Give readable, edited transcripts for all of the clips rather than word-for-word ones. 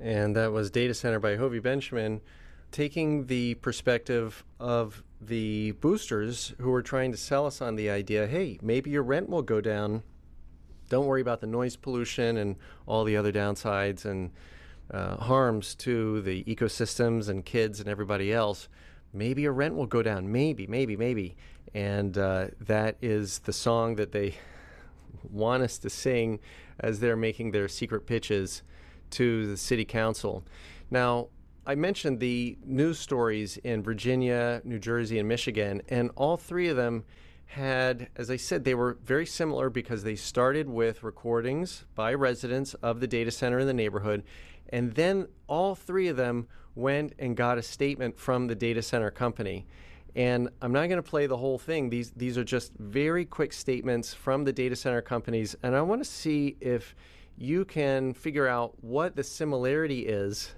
And that was Data Center by Hovey Benjamin, taking the perspective of the boosters who were trying to sell us on the idea, hey, maybe your rent will go down. Don't worry about the noise pollution and all the other downsides and harms to the ecosystems and kids and everybody else. Maybe your rent will go down. Maybe. And that is the song that they want us to sing as they're making their secret pitches to the city council. Now, I mentioned the news stories in Virginia, New Jersey, and Michigan, and all three of them had, as I said, they were very similar because they started with recordings by residents of the data center in the neighborhood, and then all three of them went and got a statement from the data center company. And I'm not going to play the whole thing. These are just very quick statements from the data center companies, and I want to see if you can figure out what the similarity is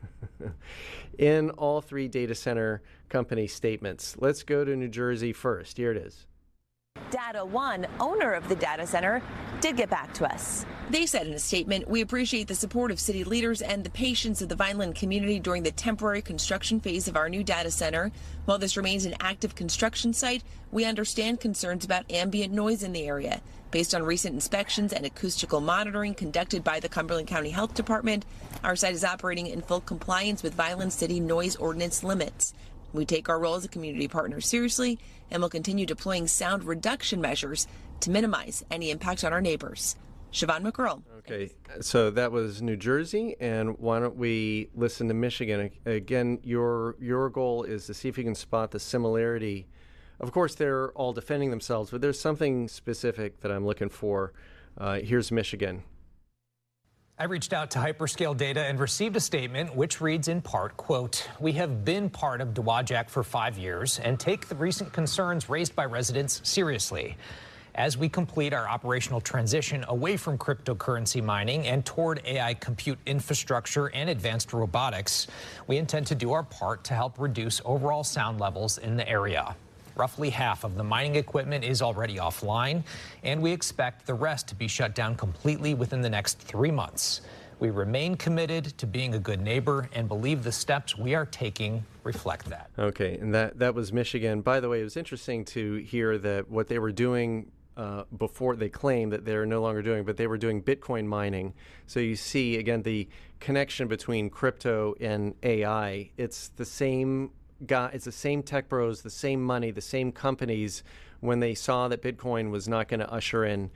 in all three data center company statements. Let's go to New Jersey first. Here it is. Data One, owner of the data center, did get back to us. They said in a statement, "We appreciate the support of city leaders and the patience of the Vineland community during the temporary construction phase of our new data center. While this remains an active construction site, we understand concerns about ambient noise in the area. Based on recent inspections and acoustical monitoring conducted by the Cumberland County Health Department, our site is operating in full compliance with Vineland City noise ordinance limits. We take our role as a community partner seriously and will continue deploying sound reduction measures to minimize any impact on our neighbors." Siobhan McGurl. Okay, so that was New Jersey, and why don't we listen to Michigan? Again, your goal is to see if you can spot the similarity. Of course, they're all defending themselves, but there's something specific that I'm looking for. Here's Michigan. I reached out to Hyperscale Data and received a statement which reads in part, quote, "We have been part of Dowagiac for 5 years and take the recent concerns raised by residents seriously. As we complete our operational transition away from cryptocurrency mining and toward AI compute infrastructure and advanced robotics, we intend to do our part to help reduce overall sound levels in the area. Roughly half of the mining equipment is already offline, and we expect the rest to be shut down completely within the next 3 months. We remain committed to being a good neighbor and believe the steps we are taking reflect that." Okay, and that was Michigan. By the way, it was interesting to hear that what they were doing before, they claimed that they're no longer doing, but they were doing Bitcoin mining. So you see, again, the connection between crypto and AI. It's the same guy, it's the same tech bros, the same money, the same companies. When they saw that Bitcoin was not going to usher in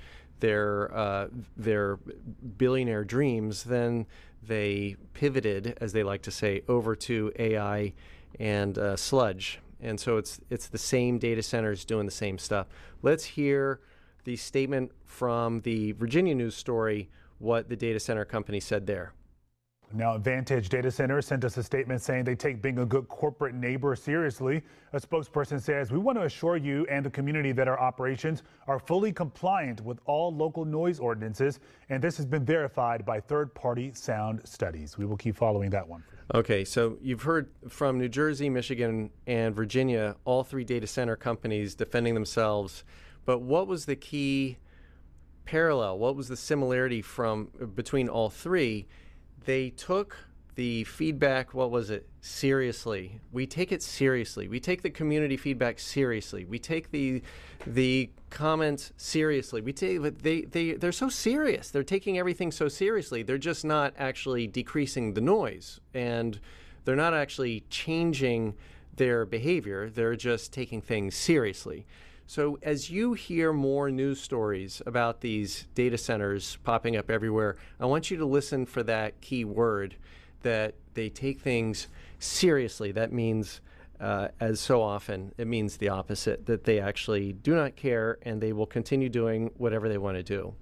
their billionaire dreams, then they pivoted, as they like to say, over to AI and sludge. And so it's the same data centers doing the same stuff. Let's hear the statement from the Virginia news story, what the data center company said there. Now, Vantage Data Center sent us a statement saying they take being a good corporate neighbor seriously. A spokesperson says, "We want to assure you and the community that our operations are fully compliant with all local noise ordinances, and this has been verified by third-party sound studies." We will keep following that one. Okay, so you've heard from New Jersey, Michigan, and Virginia, all three data center companies defending themselves. But what was the key parallel? What was the similarity between all three? They took the feedback, seriously. We take it seriously. We take the community feedback seriously. We take the comments seriously. They're so serious. They're taking everything so seriously. They're just not actually decreasing the noise, and they're not actually changing their behavior. They're just taking things seriously. So as you hear more news stories about these data centers popping up everywhere, I want you to listen for that key word, that they take things seriously. That means, as so often, it means the opposite, that they actually do not care and they will continue doing whatever they want to do.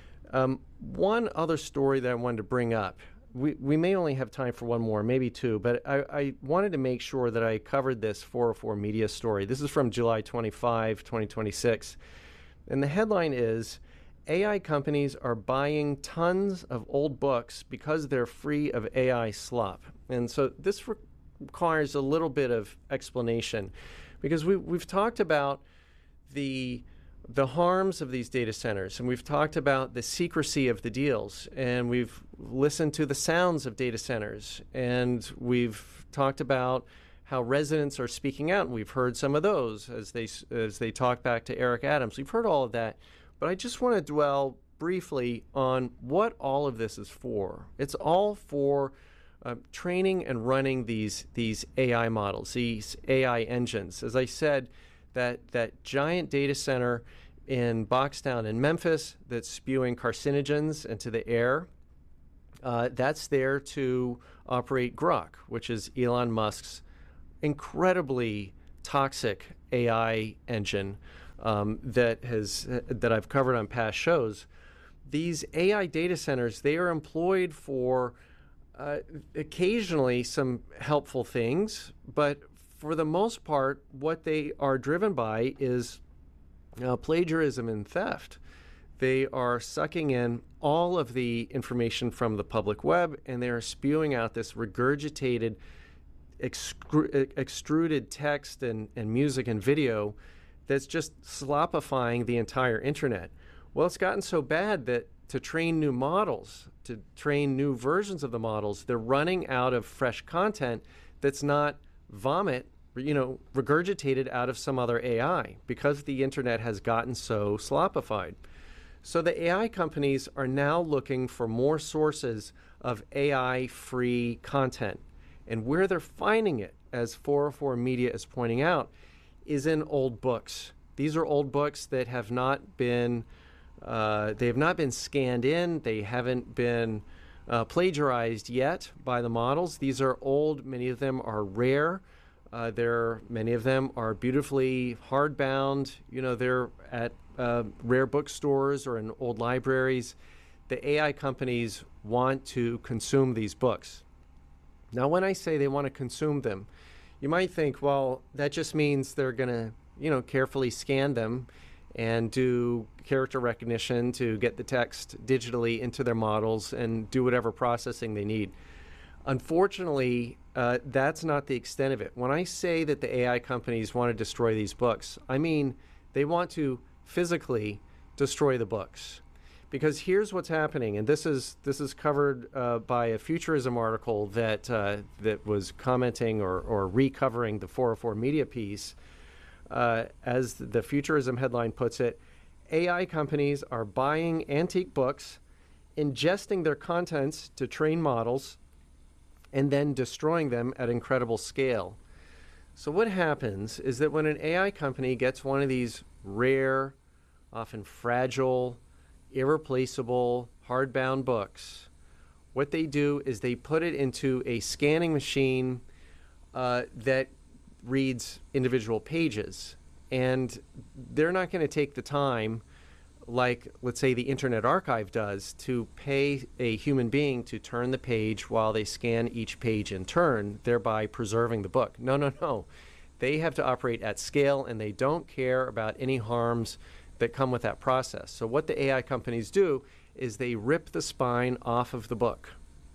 One other story that I wanted to bring up, we may only have time for one more, maybe two, but I wanted to make sure that I covered this 404 Media story. This is from July 25, 2026. And the headline is, "AI companies are buying tons of old books because they're free of AI slop." And so this requires a little bit of explanation, because we've talked about the the harms of these data centers, and we've talked about the secrecy of the deals, and we've listened to the sounds of data centers, and we've talked about how residents are speaking out, and we've heard some of those as they talk back to Eric Adams. We've heard all of that, but I just want to dwell briefly on what all of this is for. It's all for training and running these AI models, these AI engines. As I said, that giant data center in Boxtown in Memphis that's spewing carcinogens into the air, that's there to operate Grok, which is Elon Musk's incredibly toxic AI engine that I've covered on past shows. These AI data centers, they are employed for occasionally some helpful things, but for the most part, what they are driven by is plagiarism and theft. They are sucking in all of the information from the public web, and they are spewing out this regurgitated, extruded text and music and video that's just slopifying the entire internet. Well, it's gotten so bad that to train new models, to train new versions of the models, they're running out of fresh content that's not vomit, regurgitated out of some other AI because the internet has gotten so slopified. So the AI companies are now looking for more sources of AI-free content. And where they're finding it, as 404 Media is pointing out, is in old books. These are old books that have not been scanned in. They haven't been plagiarized yet by the models. These are old. Many of them are rare. Many of them are beautifully hardbound. They're at rare bookstores or in old libraries. The AI companies want to consume these books. Now, when I say they want to consume them, you might think, well, that just means they're going to, carefully scan them and do character recognition to get the text digitally into their models and do whatever processing they need. Unfortunately, that's not the extent of it. When I say that the AI companies want to destroy these books, I mean they want to physically destroy the books. Because here's what's happening, and this is covered by a Futurism article that was commenting or recovering the 404 Media piece. As the Futurism headline puts it, AI companies are buying antique books, ingesting their contents to train models, and then destroying them at incredible scale. So what happens is that when an AI company gets one of these rare, often fragile, irreplaceable, hardbound books, what they do is they put it into a scanning machine that reads individual pages. And they're not going to take the time, like, let's say, the Internet Archive does, to pay a human being to turn the page while they scan each page in turn, thereby preserving the book. No. They have to operate at scale, and they don't care about any harms that come with that process. So what the AI companies do is they rip the spine off of the book.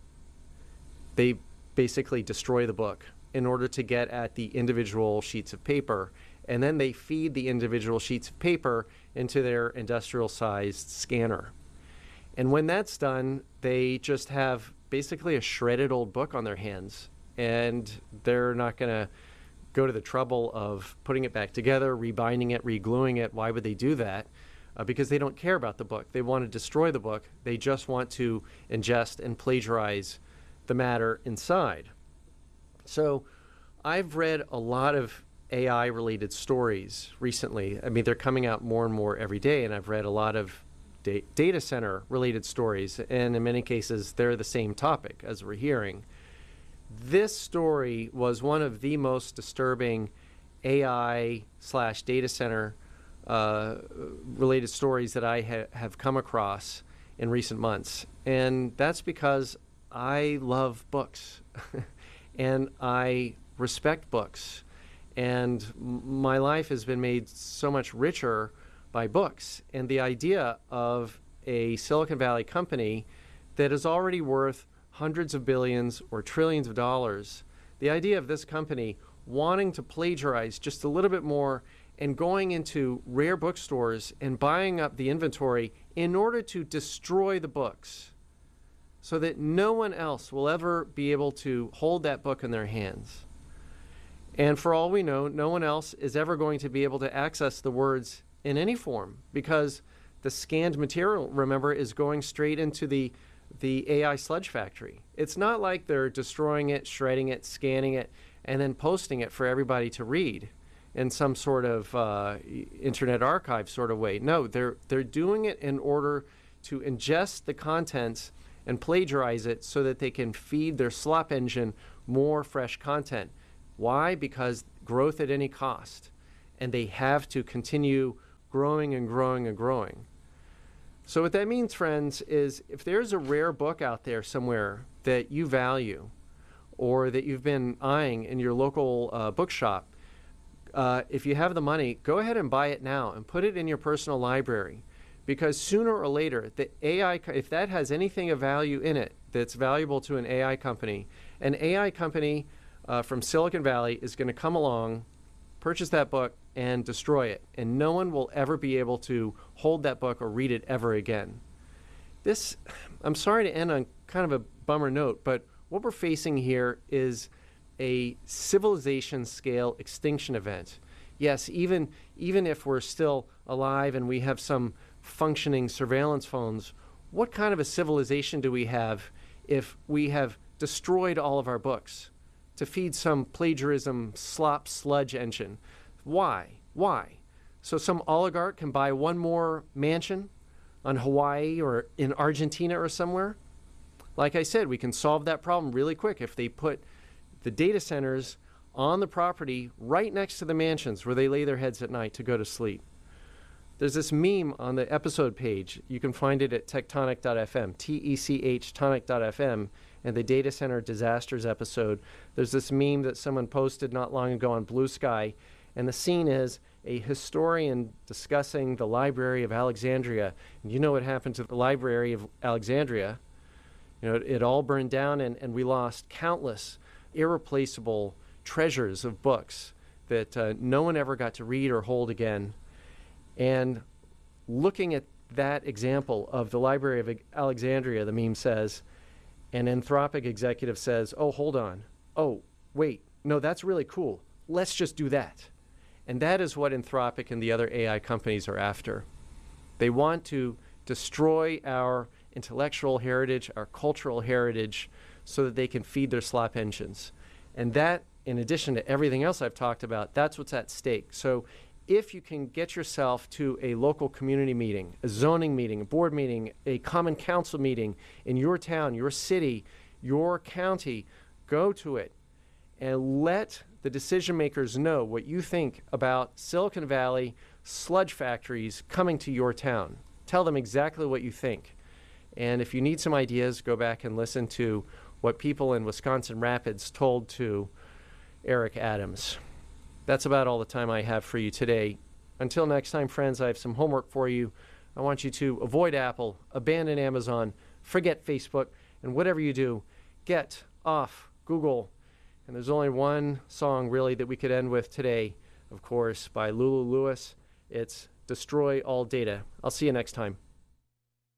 They basically destroy the book in order to get at the individual sheets of paper, and then they feed the individual sheets of paper into their industrial-sized scanner. And when that's done, they just have basically a shredded old book on their hands, and they're not going to go to the trouble of putting it back together, rebinding it, regluing it. Why would they do that? Because they don't care about the book. They want to destroy the book. They just want to ingest and plagiarize the matter inside. So I've read a lot of AI-related stories recently. I mean, they're coming out more and more every day, and I've read a lot of data center-related stories, and in many cases, they're the same topic, as we're hearing. This story was one of the most disturbing AI/data center related stories that I have come across in recent months. And that's because I love books and I respect books. And my life has been made so much richer by books. And the idea of a Silicon Valley company that is already worth hundreds of billions or trillions of dollars, the idea of this company wanting to plagiarize just a little bit more and going into rare bookstores and buying up the inventory in order to destroy the books so that no one else will ever be able to hold that book in their hands. And for all we know, no one else is ever going to be able to access the words in any form because the scanned material, remember, is going straight into the AI sludge factory. It's not like they're destroying it, shredding it, scanning it, and then posting it for everybody to read in some sort of internet archive sort of way. No, they're doing it in order to ingest the contents and plagiarize it so that they can feed their slop engine more fresh content. Why? Because growth at any cost. And they have to continue growing and growing and growing. So what that means, friends, is if there's a rare book out there somewhere that you value or that you've been eyeing in your local bookshop, if you have the money, go ahead and buy it now and put it in your personal library. Because sooner or later, the AI, if that has anything of value in it that's valuable to an AI company from Silicon Valley is going to come along, purchase that book, and destroy it. And no one will ever be able to hold that book or read it ever again. I'm sorry to end on kind of a bummer note, but what we're facing here is a civilization-scale extinction event. Yes, even if we're still alive and we have some functioning surveillance phones, what kind of a civilization do we have if we have destroyed all of our books to feed some plagiarism slop sludge engine? Why? So some oligarch can buy one more mansion on Hawaii or in Argentina or somewhere? Like I said, we can solve that problem really quick if they put the data centers on the property right next to the mansions where they lay their heads at night to go to sleep. There's this meme on the episode page. You can find it at tectonic.fm, T-E-C-H, tonic.fm, and the data center disasters episode. There's this meme that someone posted not long ago on Blue Sky, and the scene is a historian discussing the Library of Alexandria. And you know what happened to the Library of Alexandria? You know, it all burned down, and we lost countless irreplaceable treasures of books that no one ever got to read or hold again. And looking at that example of the Library of Alexandria, the meme says, an Anthropic executive says, oh, hold on. Oh, wait, no, that's really cool. Let's just do that. And that is what Anthropic and the other AI companies are after. They want to destroy our intellectual heritage, our cultural heritage, so that they can feed their slop engines. And that, in addition to everything else I've talked about, that's what's at stake. So if you can get yourself to a local community meeting, a zoning meeting, a board meeting, a common council meeting in your town, your city, your county, go to it and let the decision makers know what you think about Silicon Valley sludge factories coming to your town. Tell them exactly what you think. And if you need some ideas, go back and listen to what people in Wisconsin Rapids told to Eric Adams. That's about all the time I have for you today. Until next time, friends, I have some homework for you. I want you to avoid Apple, abandon Amazon, forget Facebook, and whatever you do, get off Google. And there's only one song, really, that we could end with today, of course, by Lulu Lewis. It's Destroy All Data. I'll see you next time.